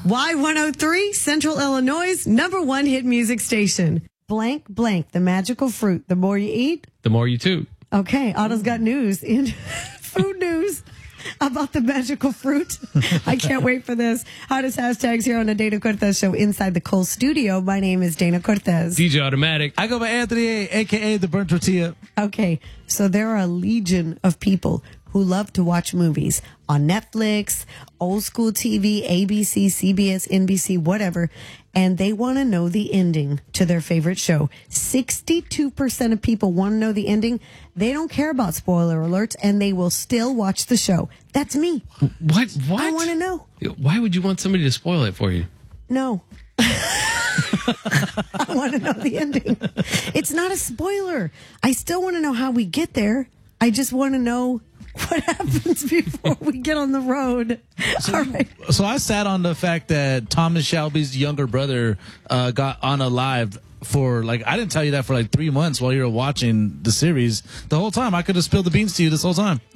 Y103, Central Illinois' #1 hit music station. Blank, blank, the magical fruit. The more you eat, The more you toot. okay, Otto's got news in food news about the magical fruit. I can't wait for this. Hottest hashtags here on the Dana Cortez Show inside the Cole studio. My name is Dana Cortez. DJ Automatic. I go by Anthony A, a.k.a. the Burnt Tortilla. Okay, so there are a legion of people who love to watch movies on Netflix, old school TV, ABC, CBS, NBC, whatever, and they want to know the ending to their favorite show. 62% of people want to know the ending. They don't care about spoiler alerts, and they will still watch the show. That's me. What? I want to know. Why would you want somebody to spoil it for you? No. I want to know the ending. It's not a spoiler. I still want to know how we get there. I just want to know what happens before we get on the road. All right. So I sat on the fact that Thomas Shelby's younger brother got on a live for, like, I didn't tell you that for like 3 months while you were watching the series. The whole time I could have spilled the beans to you this whole time.